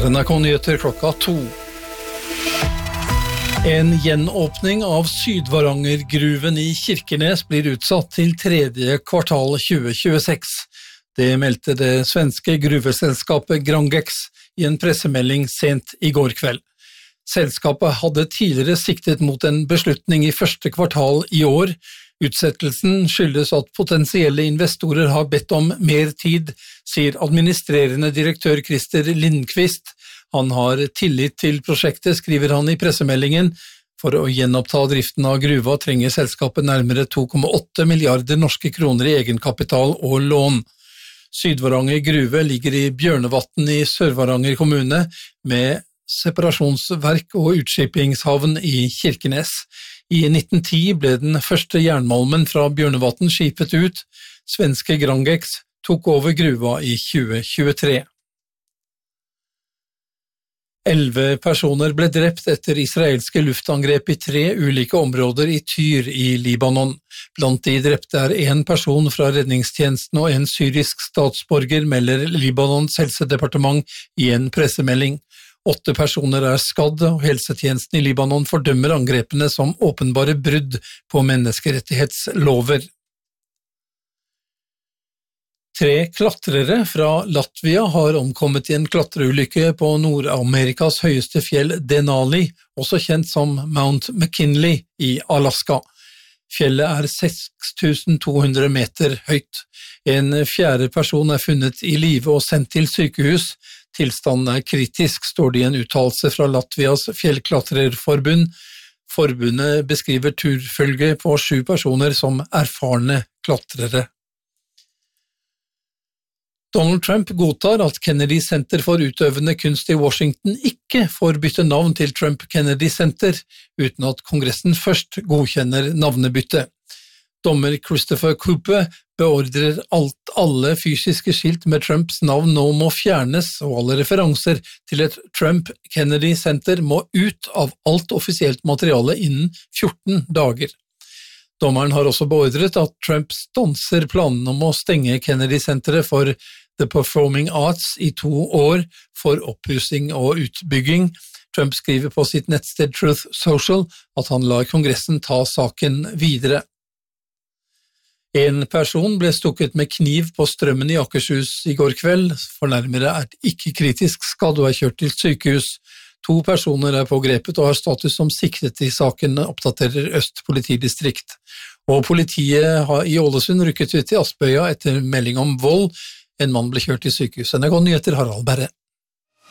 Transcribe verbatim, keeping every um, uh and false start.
er N R K Nyheter klokka to. En gjenåpning av Sydvarangergruven i Kirkenes blir utsatt til tredje kvartal tjue tjueseks. Det meldte det svenske gruveselskapet Grangex i en pressemelding sent i går kveld. Selskapet hadde tidligere siktet mot en beslutning i første kvartal i år. Utsettelsen skyldes at potensielle investorer har bedt om mer tid, sier administrerende direktør Christer Lindqvist. Han har tillit til prosjektet, skriver han i pressemeldingen. For å gjenoppta driften av gruva trenger selskapet nærmere to komma åtte milliarder norske kroner i egenkapital og lån. Sydvaranger gruve ligger i Bjørnevatn i Sør-Varanger kommune, med separasjonsverk og utskippingshavn i Kirkenes. I nitten ti ble den første jernmalmen fra Bjørnevatn skipet ut. Svenske Grangex tok over gruva i tjue tjuetre. Elleve personer ble drept etter israelske luftangrep i tre ulike områder i Tyr i Libanon. Blant de drepte er en person fra redningstjenesten og en syrisk statsborger, melder Libanons helsedepartement i en pressemelding. Åtte personer er skadd, og helsetjenesten i Libanon fordømmer angrepene som åpenbare brudd på menneskerettighetslover. Tre klatrere fra Latvia har omkommet i en klatreulykke på Nord-Amerikas høyeste fjell Denali, også kjent som Mount McKinley i Alaska. Fjellet er seks tusen to hundre meter høyt. En fjerde person er funnet i live og sendt til sykehus. Tilstanden er kritisk, står det i en uttalelse fra Latvias fjellklatrerforbund. Forbundet beskriver turfølge på sju personer som erfarne klatrere. Donald Trump godtar at Kennedy Center for utøvende kunst i Washington ikke får bytte navn til Trump Kennedy Center, uten at Kongressen først godkjenner navnebytte. Dommer Christopher Cooper beordrer alt alle fysiske skilt med Trumps navn nå må fjernes, og alle referanser til et Trump Kennedy Center må ut av alt offisielt materiale innen fjorten dager. Dommeren har også beordret at Trump stanser planen om å stenge Kennedy-senteret for The Performing Arts i to år for oppussing og utbygging. Trump skriver på sitt nettsted Truth Social at han lar Kongressen ta saken videre. En person ble stukket med kniv på Strømmen i Akershus i går kveld. Fornærmere er ikke kritisk skadd og er kjørt til sykehus. To personer er pågrepet og har status som siktet i saken, oppdaterer Øst politidistrikt. Og politiet har i Ålesund rykket ut i Aspøya etter melding om vold. En mann ble kjørt til sykehus. N R K Nyheter, Harald Berre.